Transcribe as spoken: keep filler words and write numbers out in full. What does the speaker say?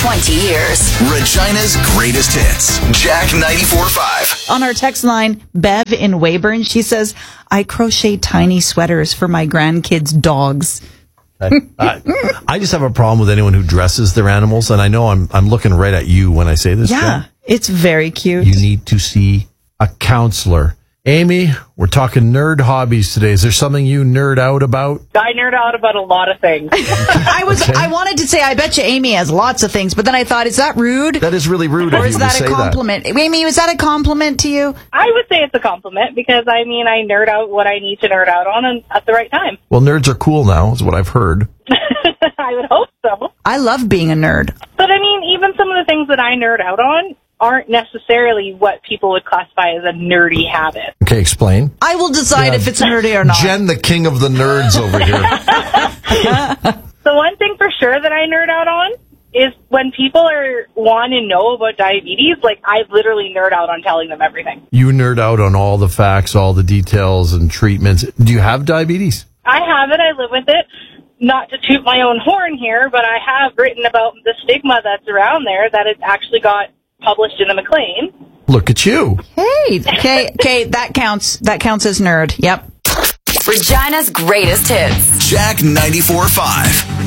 twenty years. Regina's greatest hits. Jack ninety-four point five. On our text line, Bev in Weyburn, she says, I crochet tiny sweaters for my grandkids' dogs. I, I just have a problem with anyone who dresses their animals, and I know I'm I'm looking right at you when I say this. Yeah, Jen. it's very cute. You need to see a counselor. Amy, we're talking nerd hobbies today. Is there something you nerd out about? I nerd out about a lot of things. I was Okay. I wanted to say, I bet you Amy has lots of things, but then I thought, is that rude? That is really rude Or of is you that to say a compliment? Amy, is that a compliment to you? I would say it's a compliment because, I mean, I nerd out what I need to nerd out on and at the right time. that. Well, nerds are cool now, is what I've heard. I would hope so. I love being a nerd. But, I mean, even some of the things that I nerd out on aren't necessarily what people would classify as a nerdy habit. Okay, explain. I will decide Yeah. if it's nerdy or not. Jen, the king of the nerds over here. The one thing for sure that I nerd out on is when people are want to know about diabetes, like, I literally nerd out on telling them everything. You nerd out on all the facts, all the details and treatments. Do you have diabetes? I have it. I live with it. Not to toot my own horn here, but I have written about the stigma that's around there, that it actually got published in the Maclean. Look at you. Hey, okay, okay, that counts. That counts as nerd. Yep. Regina's greatest hits. Jack ninety-four point five.